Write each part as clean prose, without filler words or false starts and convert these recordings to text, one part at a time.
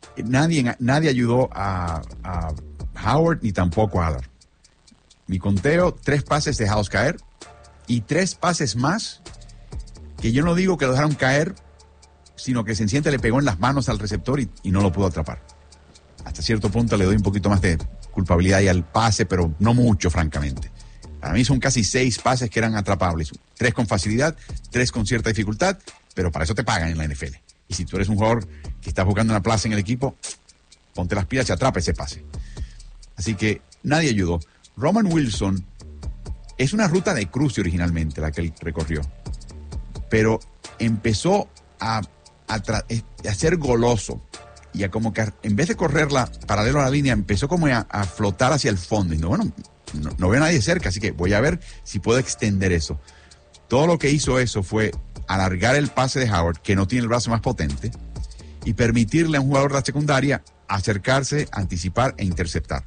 Nadie ayudó a Howard ni tampoco a Allard. Mi conteo, 3 pases dejados caer y 3 pases más que yo no digo que lo dejaron caer, sino que sencillamente le pegó en las manos al receptor y no lo pudo atrapar. Hasta cierto punto le doy un poquito más de culpabilidad ahí al pase, pero no mucho, francamente. Para mí son casi 6 pases que eran atrapables. 3 con facilidad, 3 con cierta dificultad, pero para eso te pagan en la NFL. Y si tú eres un jugador que está buscando una plaza en el equipo, ponte las pilas y atrapa ese pase. Así que nadie ayudó. Roman Wilson es una ruta de cruce originalmente la que él recorrió, pero empezó a ser goloso y a como que en vez de correrla paralelo a la línea, empezó como a flotar hacia el fondo. Y no veo a nadie cerca, así que voy a ver si puedo extender eso. Todo lo que hizo eso fue alargar el pase de Howard, que no tiene el brazo más potente, y permitirle a un jugador de la secundaria acercarse, anticipar e interceptar.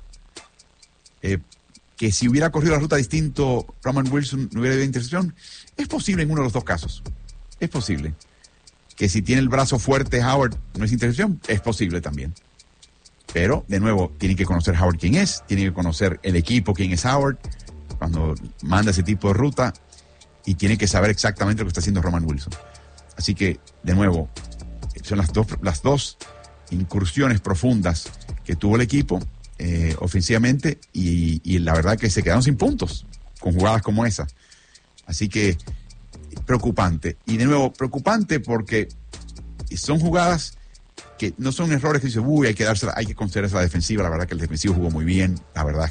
Que si hubiera corrido la ruta distinto, Roman Wilson no hubiera habido intercepción. Es posible en uno de los dos casos. Es posible. Que si tiene el brazo fuerte Howard no es intercepción, es posible también. Pero, de nuevo, tiene que conocer Howard quién es, tiene que conocer el equipo quién es Howard cuando manda ese tipo de ruta, y tiene que saber exactamente lo que está haciendo Roman Wilson. Así que, de nuevo, son las dos incursiones profundas que tuvo el equipo ofensivamente, y la verdad que se quedaron sin puntos con jugadas como esa. Así que preocupante. Y de nuevo, preocupante porque son jugadas que no son errores que dicen, hay que concederse a la defensiva. La verdad que el defensivo jugó muy bien. La verdad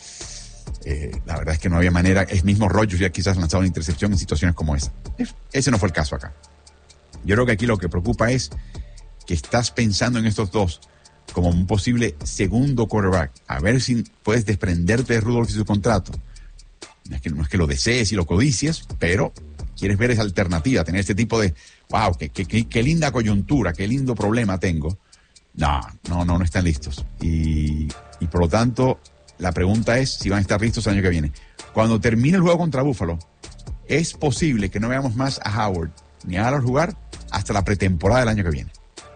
es que no había manera. El mismo Rodgers ya quizás lanzado una intercepción en situaciones como esa. Ese no fue el caso acá. Yo creo que aquí lo que preocupa es que estás pensando en estos dos como un posible segundo quarterback. A ver si puedes desprenderte de Rudolph y su contrato. No es que lo desees y lo codicies, pero quieres ver esa alternativa, tener este tipo de, wow, qué linda coyuntura, qué lindo problema tengo. No están listos. Y por lo tanto, la pregunta es si van a estar listos el año que viene. Cuando termine el juego contra Buffalo, es posible que no veamos más a Howard ni a Allard jugar hasta la pretemporada del año que viene.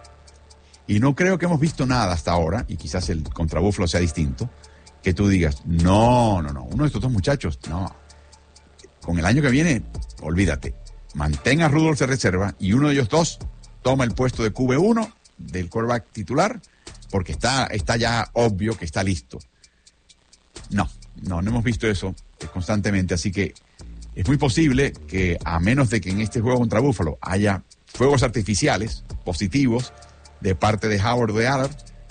Y no creo que hemos visto nada hasta ahora, y quizás el contra Buffalo sea distinto, que tú digas, no, uno de estos dos muchachos, no. Con el año que viene, olvídate. Mantén a Rudolph de reserva y uno de ellos dos toma el puesto de QB1 del quarterback titular, porque está ya obvio que está listo. No hemos visto eso constantemente, así que es muy posible que, a menos de que en este juego contra Buffalo haya fuegos artificiales positivos de parte de Howard o de Allard,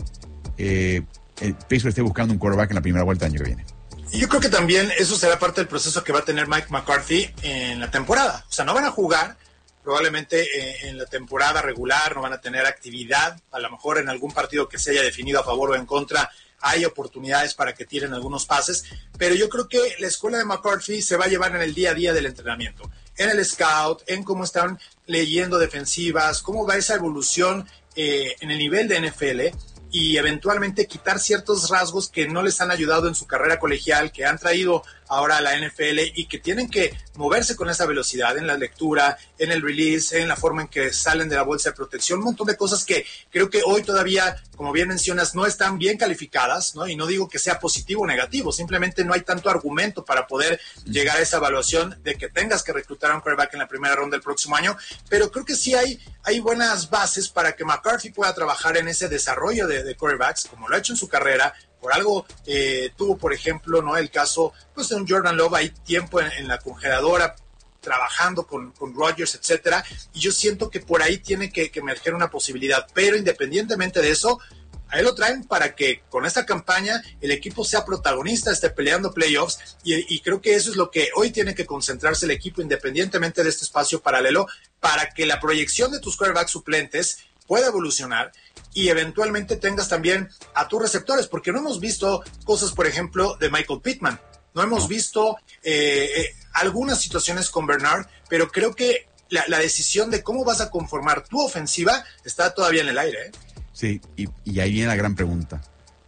el Pittsburgh esté buscando un quarterback en la primera vuelta del año que viene. Y yo creo que también eso será parte del proceso que va a tener Mike McCarthy en la temporada. O sea, no van a jugar probablemente en la temporada regular, no van a tener actividad. A lo mejor en algún partido que se haya definido a favor o en contra hay oportunidades para que tiren algunos pases. Pero yo creo que la escuela de McCarthy se va a llevar en el día a día del entrenamiento, en el scout, en cómo están leyendo defensivas, cómo va esa evolución en el nivel de NFL, y eventualmente quitar ciertos rasgos que no les han ayudado en su carrera colegial, que han traído ahora a la NFL y que tienen que moverse con esa velocidad en la lectura, en el release, en la forma en que salen de la bolsa de protección, un montón de cosas que creo que hoy todavía, como bien mencionas, no están bien calificadas, ¿no? Y no digo que sea positivo o negativo, simplemente no hay tanto argumento para poder llegar a esa evaluación de que tengas que reclutar a un quarterback en la primera ronda del próximo año, pero creo que sí hay buenas bases para que McCarthy pueda trabajar en ese desarrollo de quarterbacks, como lo ha hecho en su carrera. Por algo tuvo, por ejemplo, ¿no?, el caso pues de un Jordan Love, hay tiempo en la congeladora trabajando con Rodgers, etcétera, y yo siento que por ahí tiene que emerger una posibilidad, pero independientemente de eso, a él lo traen para que con esta campaña el equipo sea protagonista, esté peleando playoffs, y creo que eso es lo que hoy tiene que concentrarse el equipo, independientemente de este espacio paralelo, para que la proyección de tus quarterbacks suplentes pueda evolucionar y eventualmente tengas también a tus receptores, porque no hemos visto cosas, por ejemplo, de Michael Pittman, no hemos visto algunas situaciones con Bernard, pero creo que la decisión de cómo vas a conformar tu ofensiva está todavía en el aire, ¿eh? Sí, y ahí viene la gran pregunta.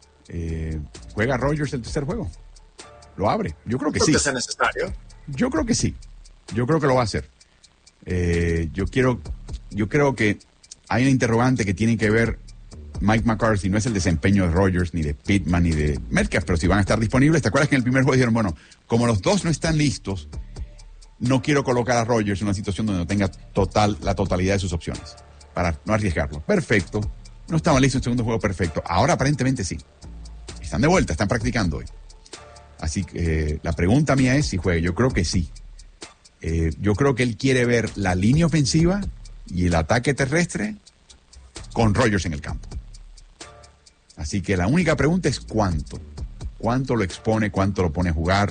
¿Juega Rodgers el tercer juego? ¿Lo abre? Yo creo que sí. ¿Creo que sea necesario? Yo creo que sí. Yo creo que lo va a hacer. Yo creo que hay una interrogante que tiene que ver Mike McCarthy no es el desempeño de Rodgers, ni de Pittman, ni de Metcalf, pero si van a estar disponibles. ¿Te acuerdas que en el primer juego dijeron, bueno, como los dos no están listos, no quiero colocar a Rodgers en una situación donde no tenga la totalidad de sus opciones, para no arriesgarlo? Perfecto. No estaban listos en el segundo juego, perfecto. Ahora aparentemente sí. Están de vuelta, están practicando hoy. Así que la pregunta mía es si juega. Yo creo que sí. Yo creo que él quiere ver la línea ofensiva y el ataque terrestre con Rodgers en el campo. Así que la única pregunta es cuánto. Cuánto lo expone, cuánto lo pone a jugar,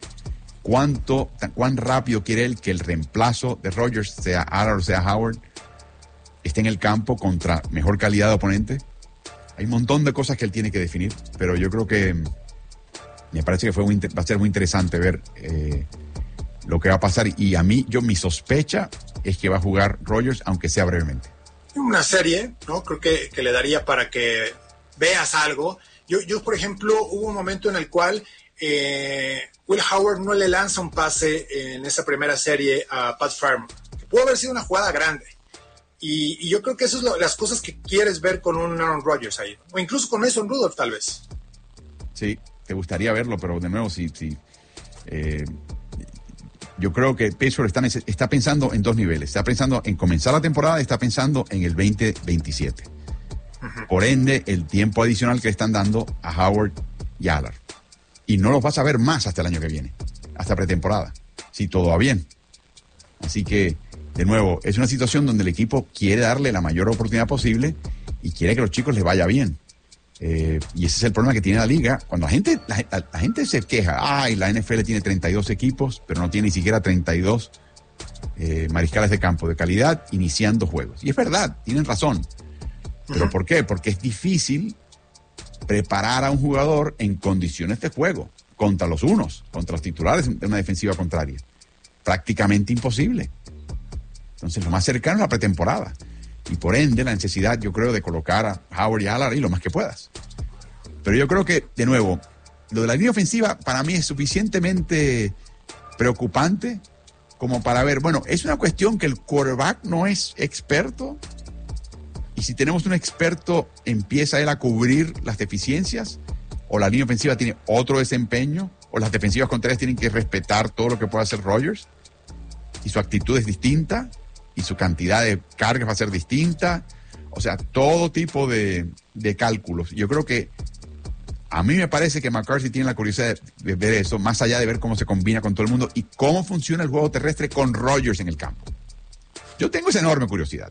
cuán rápido quiere él que el reemplazo de Rodgers, sea Allard o sea Howard, esté en el campo contra mejor calidad de oponente. Hay un montón de cosas que él tiene que definir, pero yo creo que me parece que va a ser muy interesante ver lo que va a pasar. Y a mí, mi sospecha es que va a jugar Rodgers, aunque sea brevemente. Una serie, ¿no? Creo que le daría para que veas algo. Yo, por ejemplo, hubo un momento en el cual Will Howard no le lanza un pase en esa primera serie a Pat Fairmouth, que pudo haber sido una jugada grande. Y yo creo que eso es las cosas que quieres ver con un Aaron Rodgers ahí, o incluso con Mason Rudolph, tal vez. Sí, te gustaría verlo, pero de nuevo, yo creo que Pittsburgh está pensando en dos niveles. Está pensando en comenzar la temporada y está pensando en el 2027. Uh-huh. Por ende, el tiempo adicional que le están dando a Howard y Allard. Y no los vas a ver más hasta el año que viene, hasta pretemporada, si todo va bien. Así que, de nuevo, es una situación donde el equipo quiere darle la mayor oportunidad posible y quiere que a los chicos les vaya bien. Y ese es el problema que tiene la liga. Cuando la gente se queja, la NFL tiene 32 equipos, pero no tiene ni siquiera 32 mariscales de campo de calidad iniciando juegos. Y es verdad, tienen razón. ¿Pero por qué? Porque es difícil preparar a un jugador en condiciones de juego, contra los titulares de una defensiva contraria. Prácticamente imposible. Entonces, lo más cercano es la pretemporada. Y por ende, la necesidad, yo creo, de colocar a Howard y Allard ahí lo más que puedas. Pero yo creo que, de nuevo, lo de la línea ofensiva para mí es suficientemente preocupante como para ver, bueno, es una cuestión que el quarterback no es experto. Y si tenemos un experto, empieza él a cubrir las deficiencias, o la línea ofensiva tiene otro desempeño, o las defensivas contrarias tienen que respetar todo lo que pueda hacer Rodgers, y su actitud es distinta, y su cantidad de cargas va a ser distinta. O sea, todo tipo de cálculos. Yo creo que a mí me parece que McCarthy tiene la curiosidad de ver eso, más allá de ver cómo se combina con todo el mundo y cómo funciona el juego terrestre con Rodgers en el campo. Yo tengo esa enorme curiosidad.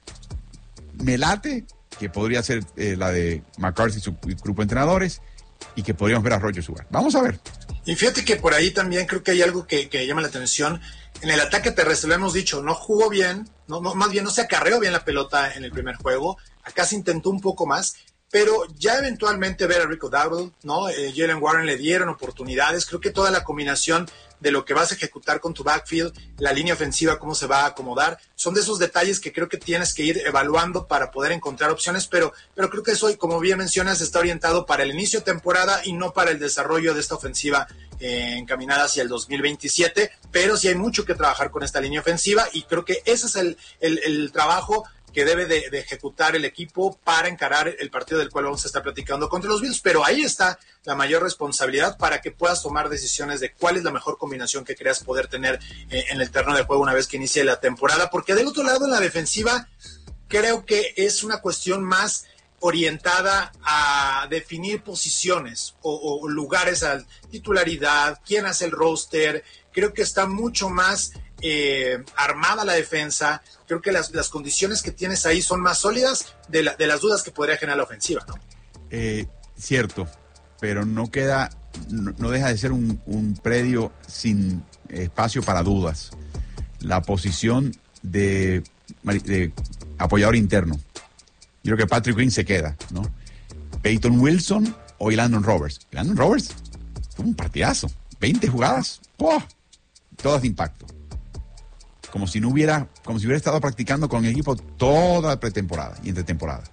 Me late que podría ser la de McCarthy y su grupo de entrenadores, y que podríamos ver a Rodgers jugar. Vamos a ver. Y fíjate que por ahí también creo que hay algo que llama la atención. En el ataque terrestre, lo hemos dicho, no jugó bien, más bien no se acarreó bien la pelota en el primer juego. Acá se intentó un poco más, pero ya eventualmente ver a Rico Dowdle, ¿no? Jalen Warren le dieron oportunidades. Creo que toda la combinación de lo que vas a ejecutar con tu backfield, la línea ofensiva, cómo se va a acomodar, son de esos detalles que creo que tienes que ir evaluando para poder encontrar opciones, pero creo que eso, como bien mencionas, está orientado para el inicio de temporada y no para el desarrollo de esta ofensiva encaminada hacia el 2027, pero sí hay mucho que trabajar con esta línea ofensiva, y creo que ese es el trabajo que debe de ejecutar el equipo para encarar el partido del cual vamos a estar platicando contra los Bills. Pero ahí está la mayor responsabilidad para que puedas tomar decisiones de cuál es la mejor combinación que creas poder tener en el terreno de juego una vez que inicie la temporada, porque del otro lado, en la defensiva, creo que es una cuestión más orientada a definir posiciones o lugares a titularidad, quién hace el roster. Creo que está mucho más armada la defensa. Creo que las condiciones que tienes ahí son más sólidas de las dudas que podría generar la ofensiva, ¿no? Cierto, pero no deja de ser un predio sin espacio para dudas. La posición de apoyador interno, yo creo que Patrick Queen se queda, ¿no? Peyton Wilson o Landon Roberts. Landon Roberts fue un partidazo, 20 jugadas, ¡oh!, todas de impacto. Como si hubiera estado practicando con el equipo toda pretemporada y entretemporada.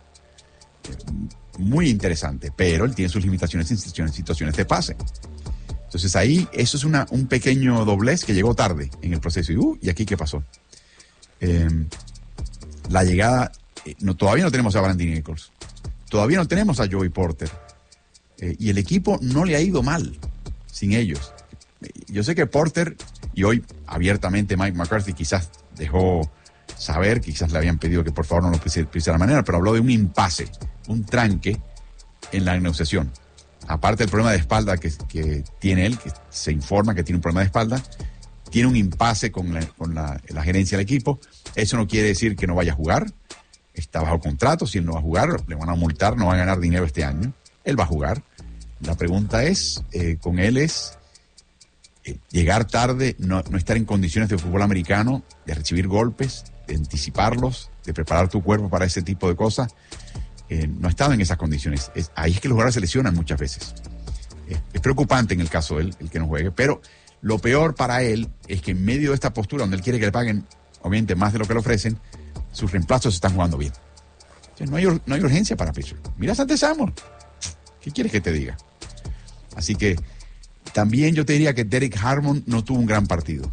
Muy interesante, pero él tiene sus limitaciones en situaciones de pase. Entonces ahí, eso es un pequeño doblez que llegó tarde en el proceso. ¿Y aquí qué pasó? La llegada, todavía no tenemos a Brandon Nichols. todavía no tenemos a Joey Porter. Y el equipo no le ha ido mal sin ellos. Yo sé que Porter, y hoy abiertamente Mike McCarthy quizás dejó saber, quizás le habían pedido que por favor no lo pusiera de la manera, pero habló de un impasse, un tranque en la negociación. Aparte del problema de espalda que tiene él, que se informa que tiene un problema de espalda, tiene un impasse con la gerencia del equipo. Eso no quiere decir que no vaya a jugar. Está bajo contrato. Si él no va a jugar, le van a multar, no va a ganar dinero este año. Él va a jugar. La pregunta es, con él es llegar tarde, no estar en condiciones de fútbol americano, de recibir golpes, de anticiparlos, de preparar tu cuerpo para ese tipo de cosas. No ha estado en esas condiciones. Ahí es que los jugadores se lesionan muchas veces. Es preocupante en el caso de él, el que no juegue, pero lo peor para él es que en medio de esta postura donde él quiere que le paguen, obviamente, más de lo que le ofrecen, sus reemplazos están jugando bien. Entonces, no hay urgencia para Pittsburgh. Mira a Sante Samuel. ¿Qué quieres que te diga? Así que también yo te diría que Derek Harmon no tuvo un gran partido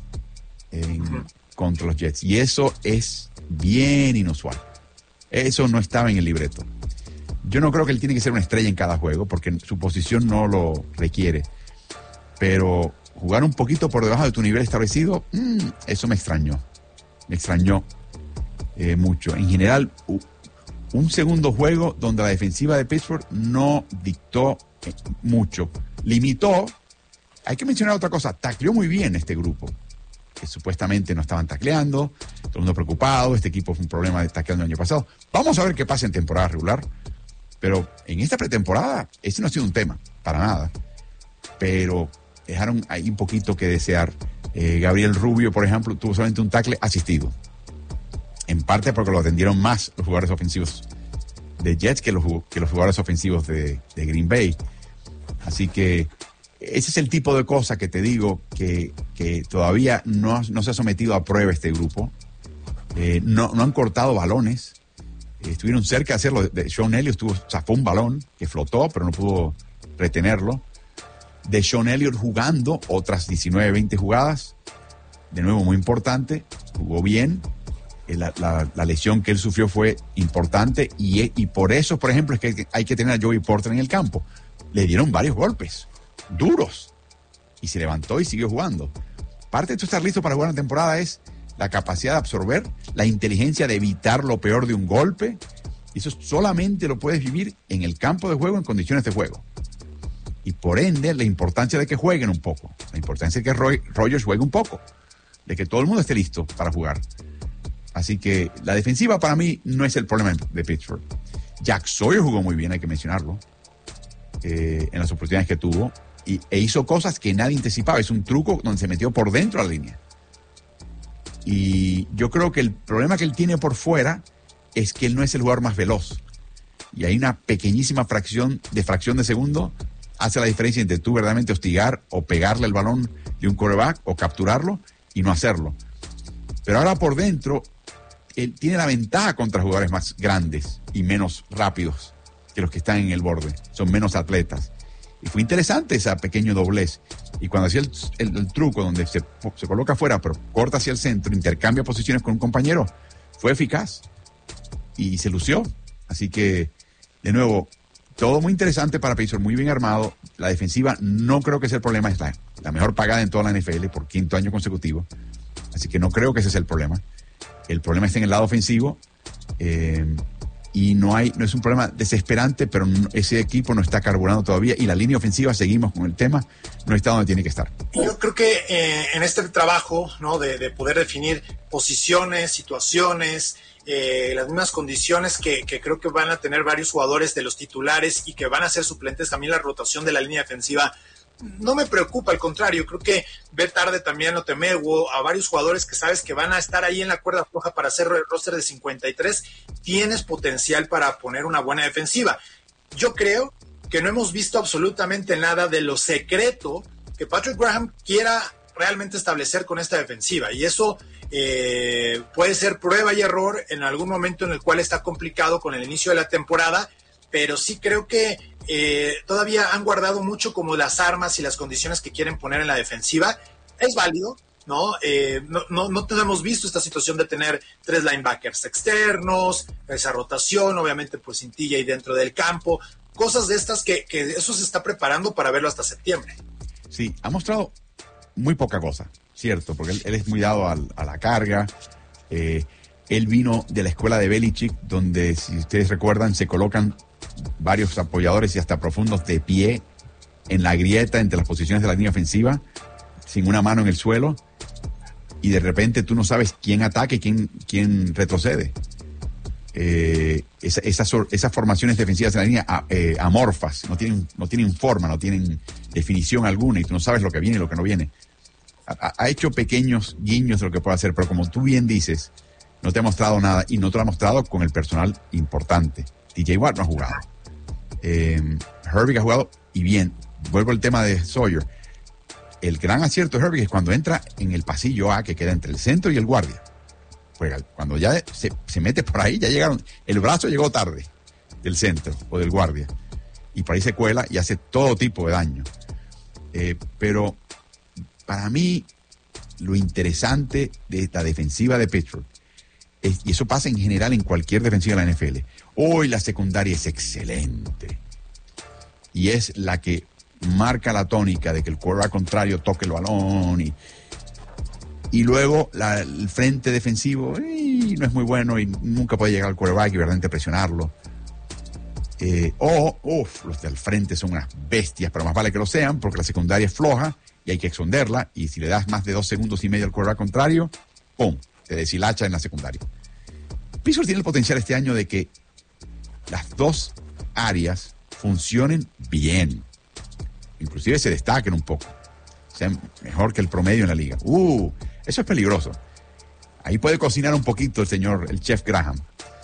contra los Jets. Y eso es bien inusual. Eso no estaba en el libreto. Yo no creo que él tiene que ser una estrella en cada juego, porque su posición no lo requiere. Pero jugar un poquito por debajo de tu nivel establecido, eso me extrañó. Me extrañó mucho. En general, un segundo juego donde la defensiva de Pittsburgh no dictó mucho. Limitó. Hay que mencionar otra cosa. Tacleó muy bien este grupo, que supuestamente no estaban tacleando. Todo el mundo preocupado. Este equipo fue un problema de tacleando el año pasado. Vamos a ver qué pasa en temporada regular. Pero en esta pretemporada, ese no ha sido un tema, para nada. Pero dejaron ahí un poquito que desear. Gabriel Rubio, por ejemplo, tuvo solamente un tackle asistido. En parte porque lo atendieron más los jugadores ofensivos de Jets que los jugadores ofensivos de Green Bay. Así que ese es el tipo de cosa que te digo que todavía no se ha sometido a prueba este grupo. No han cortado balones. Estuvieron cerca de hacerlo. Sean Elliott zafó un balón que flotó, pero no pudo retenerlo. De Sean Elliott jugando otras 19, 20 jugadas. De nuevo, muy importante. Jugó bien. La lesión que él sufrió fue importante. Y por eso, por ejemplo, es que hay que tener a Joey Porter en el campo. Le dieron varios golpes duros. Y se levantó y siguió jugando. Parte de tu estar listo para jugar una temporada es la capacidad de absorber, la inteligencia de evitar lo peor de un golpe. Y eso solamente lo puedes vivir en el campo de juego, en condiciones de juego. Y por ende, la importancia de que jueguen un poco. La importancia de que Rodgers juegue un poco. De que todo el mundo esté listo para jugar. Así que la defensiva para mí no es el problema de Pittsburgh. Jack Sawyer jugó muy bien, hay que mencionarlo. En las oportunidades que tuvo. E hizo cosas que nadie anticipaba. Es un truco donde se metió por dentro de la línea. Y yo creo que el problema que él tiene por fuera es que él no es el jugador más veloz. Y hay una pequeñísima fracción de segundo hace la diferencia entre tú verdaderamente hostigar o pegarle el balón de un quarterback o capturarlo y no hacerlo. Pero ahora por dentro, él tiene la ventaja contra jugadores más grandes y menos rápidos que los que están en el borde. Son menos atletas. Y fue interesante ese pequeño doblez. Y cuando hacía el truco donde se coloca afuera, pero corta hacia el centro, intercambia posiciones con un compañero, fue eficaz. Y se lució. Así que, de nuevo, todo muy interesante para Pittsburgh, muy bien armado. La defensiva no creo que sea el problema. Es la mejor pagada en toda la NFL por 5º año consecutivo. Así que no creo que ese sea el problema. El problema está en el lado ofensivo. Y no es un problema desesperante, pero ese equipo no está carburando todavía. Y la línea ofensiva, seguimos con el tema, no está donde tiene que estar. Yo creo que en este trabajo, ¿no? de poder definir posiciones, situaciones, las mismas condiciones que creo que van a tener varios jugadores de los titulares y que van a ser suplentes, también la rotación de la línea defensiva, no me preocupa, al contrario, creo que ve tarde también a Otemegwo, a varios jugadores que sabes que van a estar ahí en la cuerda floja para hacer el roster de 53, tienes potencial para poner una buena defensiva. Yo creo que no hemos visto absolutamente nada de lo secreto que Patrick Graham quiera realmente establecer con esta defensiva, y eso puede ser prueba y error en algún momento en el cual está complicado con el inicio de la temporada, pero sí creo que todavía han guardado mucho como las armas y las condiciones que quieren poner en la defensiva. Es válido, No hemos visto esta situación de tener 3 linebackers externos, esa rotación, obviamente pues Cintilla y dentro del campo, cosas de estas que eso se está preparando para verlo hasta septiembre. Sí, ha mostrado muy poca cosa, cierto, porque él es muy dado a la carga. Él vino de la escuela de Belichick, donde, si ustedes recuerdan, se colocan varios apoyadores y hasta profundos de pie en la grieta entre las posiciones de la línea ofensiva, sin una mano en el suelo, y de repente tú no sabes quién ataca y quién retrocede. Esas formaciones defensivas de la línea amorfas, no tienen forma, no tienen definición alguna, y tú no sabes lo que viene y lo que no viene. Ha hecho pequeños guiños de lo que puede hacer, pero como tú bien dices, no te ha mostrado nada, y no te lo ha mostrado con el personal importante. TJ Watt no ha jugado. Herbig ha jugado, y bien. Vuelvo al tema de Sawyer. El gran acierto de Herbig es cuando entra en el pasillo A, que queda entre el centro y el guardia. Juega, cuando ya se mete por ahí, ya llegaron. El brazo llegó tarde del centro o del guardia, y por ahí se cuela y hace todo tipo de daño. Pero para mí, lo interesante de la defensiva de Pittsburgh, y eso pasa en general en cualquier defensiva de la NFL, hoy la secundaria es excelente, y es la que marca la tónica de que el quarterback contrario toque el balón, y luego el frente defensivo no es muy bueno y nunca puede llegar al quarterback y verdaderamente presionarlo. Los del frente son unas bestias, pero más vale que lo sean, porque la secundaria es floja y hay que esconderla, y si le das más de 2 segundos y medio al quarterback contrario, ¡pum!, te deshilacha en la secundaria. Pittsburgh tiene el potencial este año de que las dos áreas funcionen bien, inclusive se destaquen un poco, sean mejor que el promedio en la liga. Eso es peligroso. Ahí puede cocinar un poquito el chef Graham,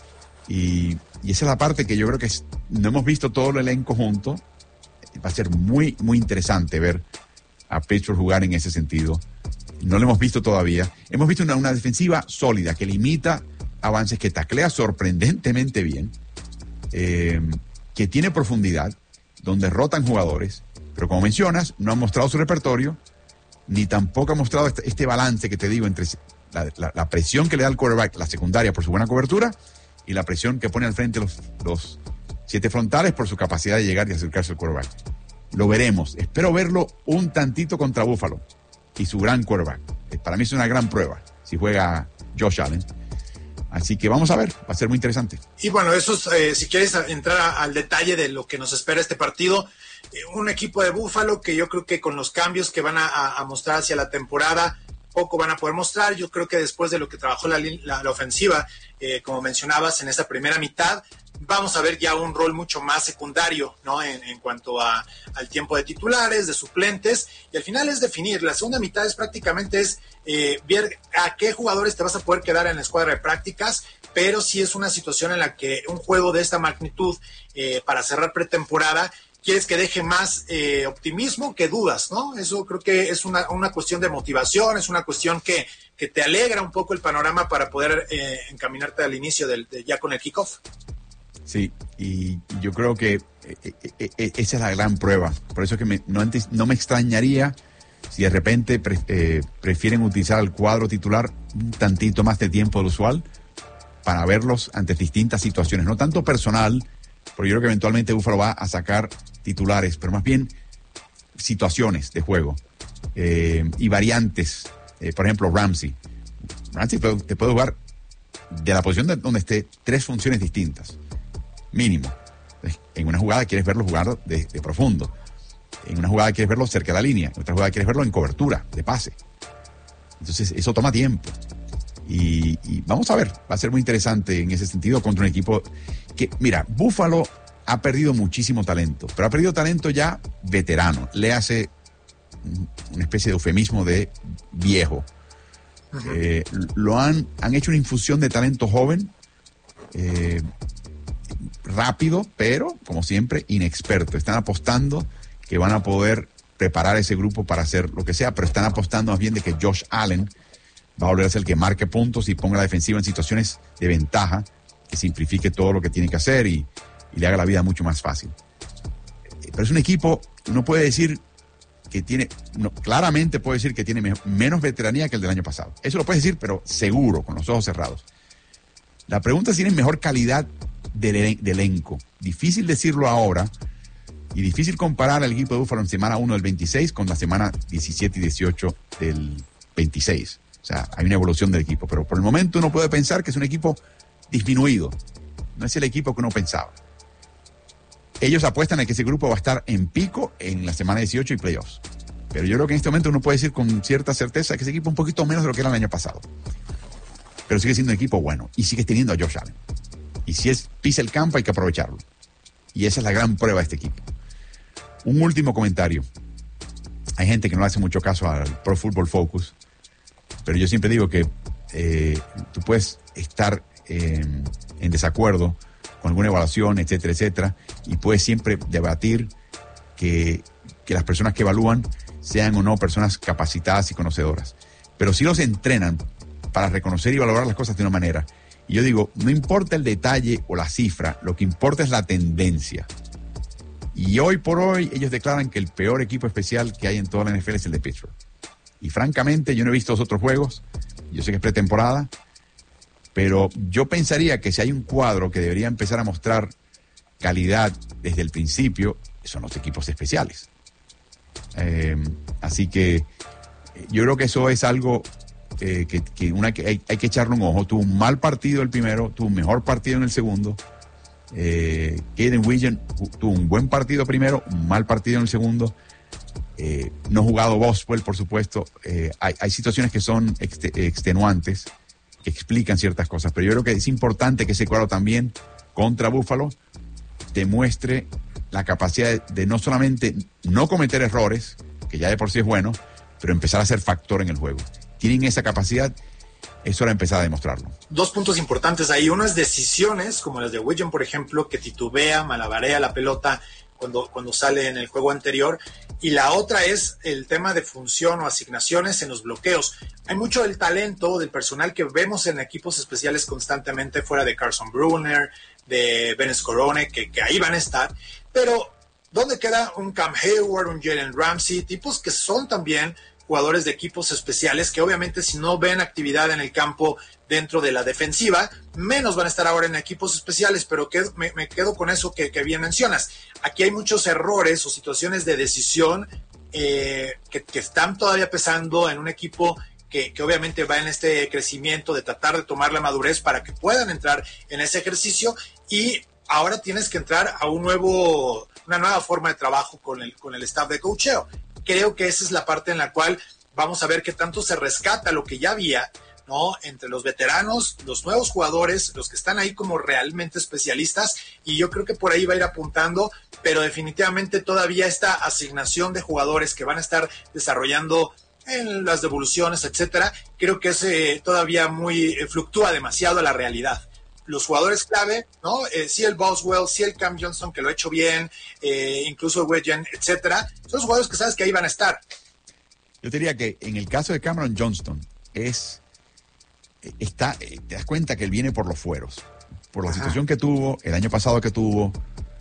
y esa es la parte que yo creo que no hemos visto todo el elenco junto. Va a ser muy, muy interesante ver a Pittsburgh jugar en ese sentido. No lo hemos visto todavía. Hemos visto una defensiva sólida que limita avances, que taclea sorprendentemente bien, que tiene profundidad, donde rotan jugadores, pero como mencionas, no han mostrado su repertorio, ni tampoco ha mostrado este balance que te digo entre la presión que le da el quarterback, la secundaria por su buena cobertura, y la presión que pone al frente los 7 frontales por su capacidad de llegar y acercarse al quarterback. Lo veremos. Espero verlo un tantito contra Buffalo y su gran quarterback. Para mí es una gran prueba si juega Josh Allen. Así que vamos a ver, va a ser muy interesante. Y bueno, eso es, si quieres entrar al detalle de lo que nos espera este partido, un equipo de Buffalo que yo creo que con los cambios que van a mostrar hacia la temporada, poco van a poder mostrar. Yo creo que después de lo que trabajó la ofensiva, como mencionabas, en esta primera mitad, vamos a ver ya un rol mucho más secundario, ¿no? En cuanto al tiempo de titulares, de suplentes, y al final es definir. La segunda mitad es prácticamente ver a qué jugadores te vas a poder quedar en la escuadra de prácticas, pero sí es una situación en la que un juego de esta magnitud, para cerrar pretemporada, quieres que deje más optimismo que dudas, ¿no? Eso creo que es una cuestión de motivación, es una cuestión que te alegra un poco el panorama para poder encaminarte al inicio ya con el kickoff. Sí, y yo creo que esa es la gran prueba. Por eso que no me extrañaría si de repente prefieren utilizar el cuadro titular un tantito más de tiempo del usual para verlos ante distintas situaciones, no tanto personal, porque yo creo que eventualmente Buffalo va a sacar titulares, pero más bien situaciones de juego y variantes. Por ejemplo, Ramsey te puede jugar de la posición donde esté 3 funciones distintas, mínimo. En una jugada quieres verlo jugar de profundo, en una jugada quieres verlo cerca de la línea, en otra jugada quieres verlo en cobertura, de pase. Entonces eso toma tiempo. Y vamos a ver, va a ser muy interesante en ese sentido contra un equipo que, mira, Buffalo ha perdido muchísimo talento, pero ha perdido talento ya veterano. Le hace una especie de eufemismo de viejo. Uh-huh. Han hecho una infusión de talento joven, rápido, pero como siempre inexperto. Están apostando que van a poder preparar ese grupo para hacer lo que sea, pero están apostando más bien de que Josh Allen va a volver a ser el que marque puntos y ponga la defensiva en situaciones de ventaja, que simplifique todo lo que tiene que hacer y le haga la vida mucho más fácil. Pero es un equipo, uno puede decir que tiene, claramente puedo decir que tiene menos veteranía que el del año pasado. Eso lo puedes decir, pero seguro, con los ojos cerrados. La pregunta es si tienen mejor calidad de elenco. Difícil decirlo ahora y difícil comparar al equipo de Buffalo en semana 1 del 26 con la semana 17 y 18 del 26. O sea, hay una evolución del equipo, pero por el momento uno puede pensar que es un equipo disminuido. No es el equipo que uno pensaba. Ellos apuestan a que ese grupo va a estar en pico en la semana 18 y playoffs. Pero yo creo que en este momento uno puede decir con cierta certeza que ese equipo es un poquito menos de lo que era el año pasado. Pero sigue siendo un equipo bueno y sigue teniendo a Josh Allen. Y si pisa el campo hay que aprovecharlo. Y esa es la gran prueba de este equipo. Un último comentario. Hay gente que no le hace mucho caso al Pro Football Focus, pero yo siempre digo que tú puedes estar en desacuerdo con alguna evaluación, etcétera, etcétera, y puedes siempre debatir que las personas que evalúan sean o no personas capacitadas y conocedoras. Pero si los entrenan para reconocer y valorar las cosas de una manera, y yo digo, no importa el detalle o la cifra, lo que importa es la tendencia. Y hoy por hoy ellos declaran que el peor equipo especial que hay en toda la NFL es el de Pittsburgh. Y francamente yo no he visto los otros juegos, yo sé que es pretemporada, pero yo pensaría que si hay un cuadro que debería empezar a mostrar calidad desde el principio, son los equipos especiales. Así que yo creo que eso es algo que hay que echarle un ojo. Tuvo un mal partido el primero, tuvo un mejor partido en el segundo. Caden Williams tuvo un buen partido primero, un mal partido en el segundo. No ha jugado Boswell, por supuesto. Hay situaciones que son extenuantes, que explican ciertas cosas, pero yo creo que es importante que ese cuadro también contra Buffalo demuestre la capacidad de no solamente no cometer errores, que ya de por sí es bueno, pero empezar a ser factor en el juego. Tienen esa capacidad, es hora de empezar a demostrarlo. Dos puntos importantes ahí. Uno es decisiones, como las de Williams, por ejemplo, que titubea, malabarea la pelota cuando sale en el juego anterior. Y la otra es el tema de función o asignaciones en los bloqueos. Hay mucho del talento del personal que vemos en equipos especiales constantemente, fuera de Carson Brunner, de Ben Scorone, que ahí van a estar. Pero, ¿dónde queda un Cam Hayward, un Jalen Ramsey? Tipos que son también jugadores de equipos especiales que obviamente si no ven actividad en el campo dentro de la defensiva, menos van a estar ahora en equipos especiales, pero me quedo con eso que bien mencionas. Aquí hay muchos errores o situaciones de decisión que están todavía pesando en un equipo que obviamente va en este crecimiento de tratar de tomar la madurez para que puedan entrar en ese ejercicio, y ahora tienes que entrar a una nueva forma de trabajo con el staff de coacheo. Creo que esa es la parte en la cual vamos a ver qué tanto se rescata lo que ya había, ¿no? Entre los veteranos, los nuevos jugadores, los que están ahí como realmente especialistas, y yo creo que por ahí va a ir apuntando, pero definitivamente todavía esta asignación de jugadores que van a estar desarrollando en las devoluciones, etcétera, creo que es todavía fluctúa demasiado la realidad. Los jugadores clave, ¿no? Sí el Boswell, sí el Cam Johnson, que lo ha hecho bien, incluso Wedgen, etcétera. Son los jugadores que sabes que ahí van a estar. Yo te diría que en el caso de Cameron Johnston, te das cuenta que él viene por los fueros. Por la situación que tuvo, el año pasado que tuvo,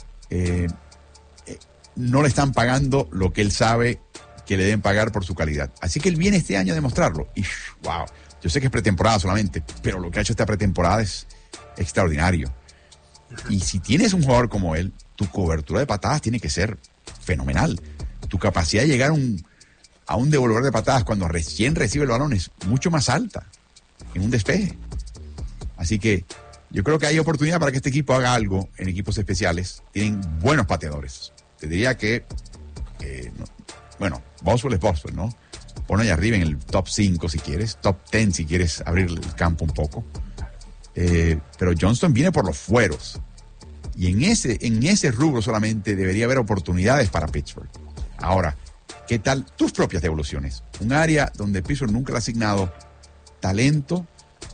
no le están pagando lo que él sabe que le deben pagar por su calidad. Así que él viene este año a demostrarlo. Y, wow, yo sé que es pretemporada solamente, pero lo que ha hecho esta pretemporada es extraordinario. Y si tienes un jugador como él, tu cobertura de patadas tiene que ser fenomenal. Tu capacidad de llegar a un devolvedor de patadas cuando recién recibe el balón es mucho más alta en un despeje. Así que yo creo que hay oportunidad para que este equipo haga algo en equipos especiales. Tienen buenos pateadores. Te diría que Boswell es Boswell, ¿no? Ponlo allá arriba en el top 5 si quieres, top 10 si quieres abrir el campo un poco. Pero Johnston viene por los fueros. Y en ese rubro solamente debería haber oportunidades para Pittsburgh. Ahora, ¿qué tal tus propias devoluciones? Un área donde Pittsburgh nunca le ha asignado talento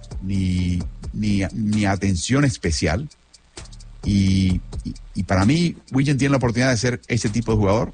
ni atención especial. Y para mí, Williams tiene la oportunidad de ser ese tipo de jugador.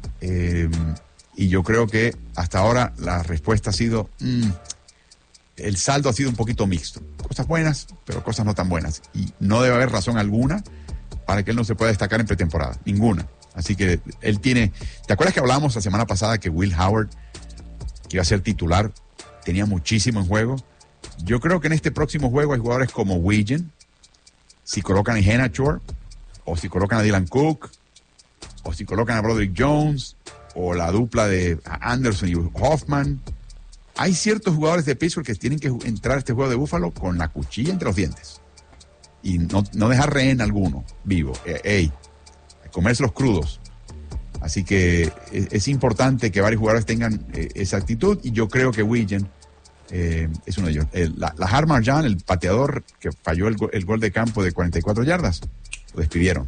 Y yo creo que hasta ahora la respuesta ha sido... el saldo ha sido un poquito mixto. Cosas buenas, pero cosas no tan buenas. Y no debe haber razón alguna para que él no se pueda destacar en pretemporada. Ninguna. Así que él tiene... ¿Te acuerdas que hablábamos la semana pasada que Will Howard, que iba a ser titular, tenía muchísimo en juego? Yo creo que en este próximo juego hay jugadores como Wiggin, si colocan a Henachor, o si colocan a Dylan Cook, o si colocan a Broderick Jones, o la dupla de Anderson y Hoffman. Hay ciertos jugadores de Pittsburgh que tienen que entrar a este juego de Búfalo con la cuchilla entre los dientes. Y no dejar rehén alguno vivo. Comérselos crudos. Así que es importante que varios jugadores tengan esa actitud, y yo creo que Wiggin es uno de ellos. Lahar Marjan, el pateador que falló el gol de campo de 44 yardas, lo despidieron.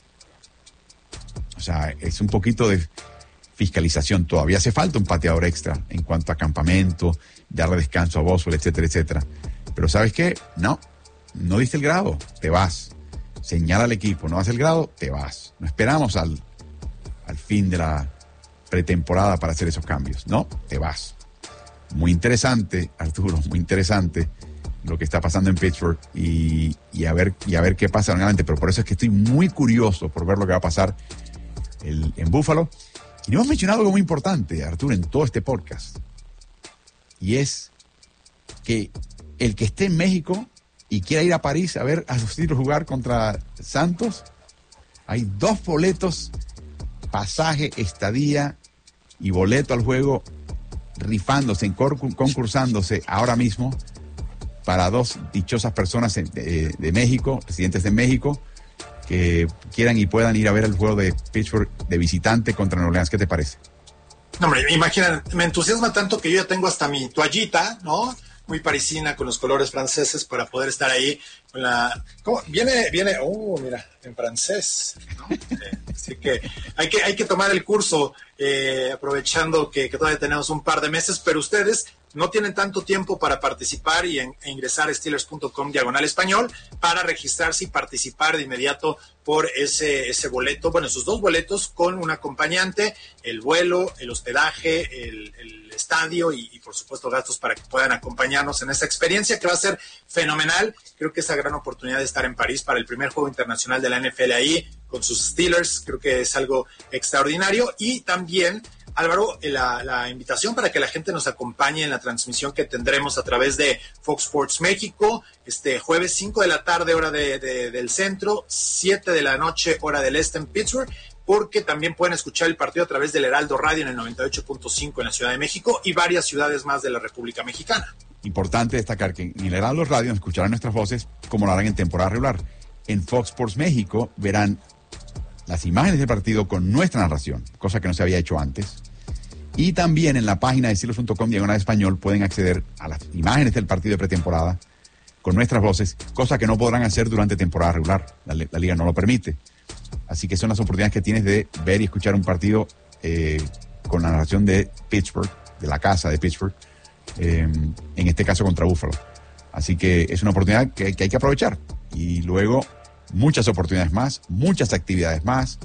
O sea, es un poquito de fiscalización. Todavía hace falta un pateador extra en cuanto a campamento, darle descanso a Boswell, etcétera, etcétera. Pero ¿sabes qué? No diste el grado, te vas. Señala al equipo, no hace el grado, te vas. No esperamos al fin de la pretemporada para hacer esos cambios. No, te vas. Muy interesante, Arturo, muy interesante lo que está pasando en Pittsburgh y a ver qué pasa realmente. Pero por eso es que estoy muy curioso por ver lo que va a pasar en Buffalo. Y no hemos mencionado algo muy importante, Arturo, en todo este podcast. Y es que el que esté en México y quiera ir a París a ver a sus Steelers jugar contra Santos, hay 2 boletos, pasaje, estadía y boleto al juego rifándose, concursándose ahora mismo para 2 dichosas personas de México, residentes de México, que quieran y puedan ir a ver el juego de Pittsburgh de visitante contra Nueva Orleans. ¿Qué te parece? No, hombre, imagina, me entusiasma tanto que yo ya tengo hasta mi toallita, ¿no? Muy parisina, con los colores franceses, para poder estar ahí con la... ¿Cómo? Viene, mira, en francés, ¿no? Así que hay que tomar el curso, aprovechando que todavía tenemos un par de meses, pero ustedes no tienen tanto tiempo para participar e ingresar a Steelers.com/español para registrarse y participar de inmediato por ese boleto, bueno, esos 2 boletos con un acompañante, el vuelo, el hospedaje, el estadio y por supuesto gastos para que puedan acompañarnos en esta experiencia que va a ser fenomenal. Creo que esa gran oportunidad de estar en París para el primer juego internacional de la NFL ahí con sus Steelers, creo que es algo extraordinario. Y también, Álvaro, la invitación para que la gente nos acompañe en la transmisión que tendremos a través de Fox Sports México, este jueves 5 de la tarde, hora del centro, 7 de la noche, hora del este en Pittsburgh, porque también pueden escuchar el partido a través del Heraldo Radio en el 98.5 en la Ciudad de México y varias ciudades más de la República Mexicana. Importante destacar que en el Heraldo Radio escucharán nuestras voces como lo harán en temporada regular. En Fox Sports México verán las imágenes del partido con nuestra narración, cosa que no se había hecho antes. Y también en la página de Steelers.com/español pueden acceder a las imágenes del partido de pretemporada con nuestras voces, cosa que no podrán hacer durante temporada regular. La liga no lo permite. Así que son las oportunidades que tienes de ver y escuchar un partido con la narración de Pittsburgh, de la casa de Pittsburgh, en este caso contra Buffalo. Así que es una oportunidad que hay que aprovechar. Y luego muchas oportunidades más, muchas actividades más.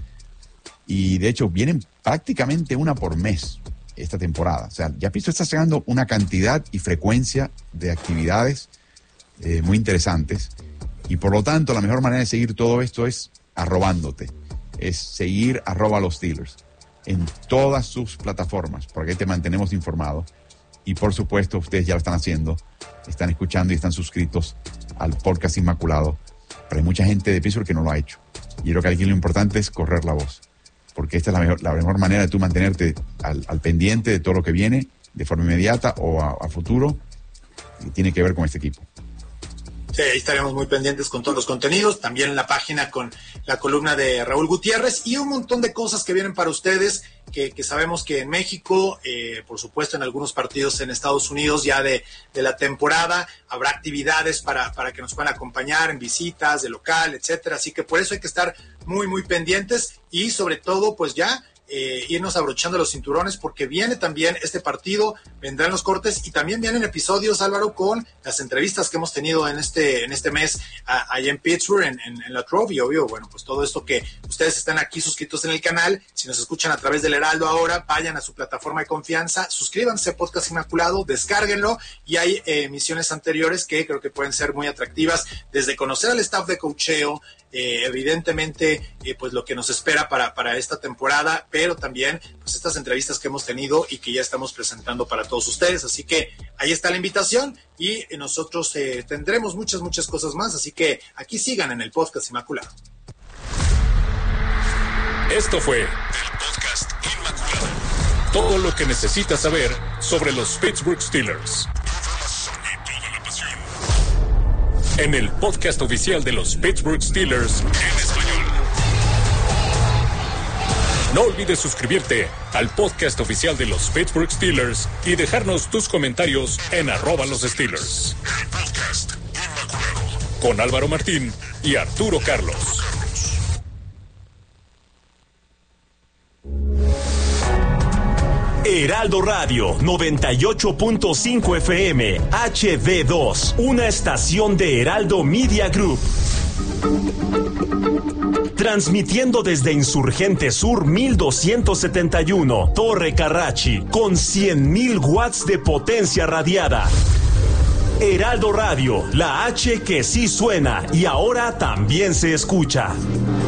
Y de hecho vienen prácticamente una por mes esta temporada. O sea, ya Pittsburgh está sacando una cantidad y frecuencia de actividades muy interesantes. Y por lo tanto, la mejor manera de seguir todo esto es arrobándote. Es seguir @los Steelers en todas sus plataformas, porque ahí te mantenemos informado. Y por supuesto, ustedes ya lo están haciendo, están escuchando y están suscritos al podcast Inmaculado. Pero hay mucha gente de Pittsburgh que no lo ha hecho. Y yo creo que aquí lo importante es correr la voz, porque esta es la mejor manera de tú mantenerte al pendiente de todo lo que viene de forma inmediata o a futuro, que tiene que ver con este equipo. Sí, ahí estaremos muy pendientes con todos los contenidos, también en la página con la columna de Raúl Gutiérrez y un montón de cosas que vienen para ustedes, que sabemos que en México, por supuesto en algunos partidos en Estados Unidos ya de la temporada, habrá actividades para que nos puedan acompañar en visitas de local, etcétera, así que por eso hay que estar muy, muy pendientes y sobre todo pues ya irnos abrochando los cinturones porque viene también este partido, vendrán los cortes y también vienen episodios, Álvaro, con las entrevistas que hemos tenido en este mes allá en Pittsburgh, en la Trove, y obvio, bueno, pues todo esto que ustedes están aquí suscritos en el canal, si nos escuchan a través del Heraldo ahora, vayan a su plataforma de confianza, suscríbanse, Podcast Inmaculado, descárguenlo y hay emisiones anteriores que creo que pueden ser muy atractivas, desde conocer al staff de coacheo, evidentemente pues lo que nos espera para esta temporada, pero también pues estas entrevistas que hemos tenido y que ya estamos presentando para todos ustedes. Así que ahí está la invitación y nosotros tendremos muchas cosas más, así que aquí sigan en el podcast Inmaculado. Esto fue el podcast Inmaculado. Todo lo que necesitas saber sobre los Pittsburgh Steelers. En el podcast oficial de los Pittsburgh Steelers en español. No olvides suscribirte al podcast oficial de los Pittsburgh Steelers y dejarnos tus comentarios en @lossteelers. El podcast Inmaculado. Con Álvaro Martín y Arturo Carlos. Heraldo Radio 98.5 FM HD2, una estación de Heraldo Media Group. Transmitiendo desde Insurgente Sur 1271, Torre Carrachi, con 100,000 watts de potencia radiada. Heraldo Radio, la H que sí suena y ahora también se escucha.